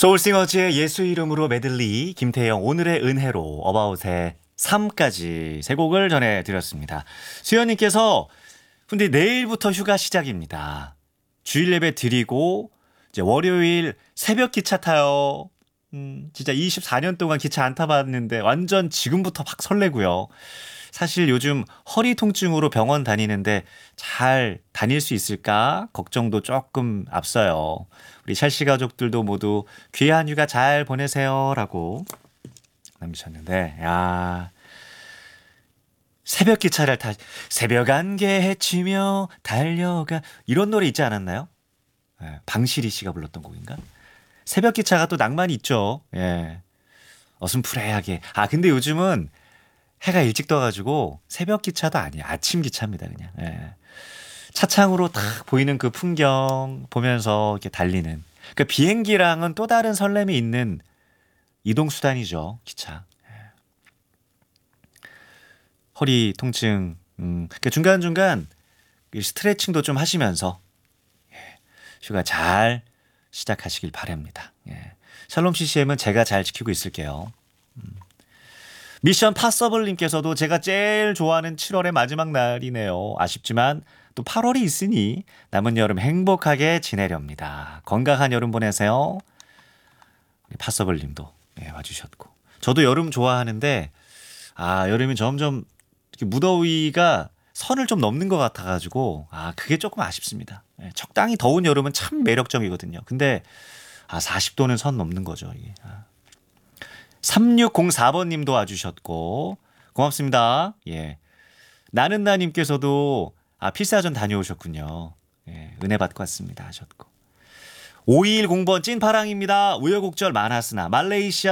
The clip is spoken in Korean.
소울싱어즈의 예수 이름으로 메들리, 김태영 오늘의 은혜로, 어바웃의 3까지 세 곡을 전해드렸습니다. 수연님께서 근데 내일부터 휴가 시작입니다. 주일 예배 드리고 이제 월요일 새벽 기차 타요. 진짜 24년 동안 기차 안 타봤는데 완전 지금부터 막 설레고요. 사실 요즘 허리 통증으로 병원 다니는데 잘 다닐 수 있을까 걱정도 조금 앞서요. 우리 샬씨 가족들도 모두 귀한 휴가 잘 보내세요라고 남기셨는데, 야, 새벽 기차를 타 새벽 안개 헤치며 달려가 이런 노래 있지 않았나요? 예, 방실이 씨가 불렀던 곡인가? 새벽 기차가 또 낭만이 있죠. 예. 어슴푸레하게. 아, 근데 요즘은 해가 일찍 떠가지고 새벽 기차도 아니에요. 아침 기차입니다, 그냥. 예. 차창으로 딱 보이는 그 풍경 보면서 이렇게 달리는. 그 비행기랑은 또 다른 설렘이 있는 이동수단이죠, 기차. 허리 통증, 그 중간중간 스트레칭도 좀 하시면서 휴가 잘 시작하시길 바랍니다. 예. 샬롬 CCM은 제가 잘 지키고 있을게요. 미션 파서블님께서도 제가 제일 좋아하는 7월의 마지막 날이네요. 아쉽지만 또 8월이 있으니 남은 여름 행복하게 지내렵니다. 건강한 여름 보내세요. 파서블님도 와주셨고, 저도 여름 좋아하는데 여름이 점점 이렇게 무더위가 선을 좀 넘는 것 같아가지고 그게 조금 아쉽습니다. 적당히 더운 여름은 참 매력적이거든요. 근데 40도는 선 넘는 거죠, 이게. 3604번 님도 와주셨고, 고맙습니다. 예. 나는나님께서도 필사전 다녀오셨군요. 예, 은혜 받고 왔습니다 하셨고. 5210번 찐파랑입니다. 우여곡절 많았으나 말레이시아